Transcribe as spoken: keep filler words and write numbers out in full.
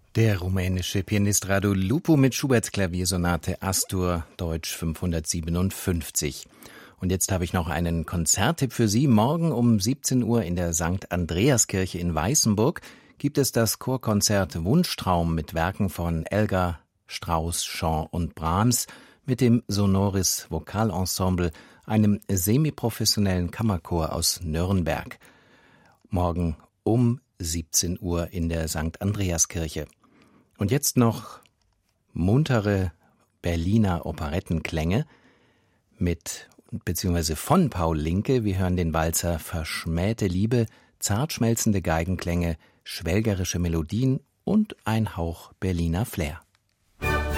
Der rumänische Pianist Radu Lupu mit Schuberts Klaviersonate Astur, Deutsch fünfhundertsiebenundfünfzig. Und jetzt habe ich noch einen Konzerttipp für Sie. Morgen um siebzehn Uhr in der Sankt Andreaskirche in Weißenburg gibt es das Chorkonzert Wunschtraum mit Werken von Elgar, Strauss, Chant und Brahms mit dem Sonoris Vokalensemble, einem semiprofessionellen Kammerchor aus Nürnberg. Morgen um siebzehn Uhr in der Sankt Andreaskirche. Und jetzt noch muntere Berliner Operettenklänge mit beziehungsweise von Paul Linke. Wir hören den Walzer Verschmähte Liebe, zart schmelzende Geigenklänge, schwelgerische Melodien und ein Hauch Berliner Flair.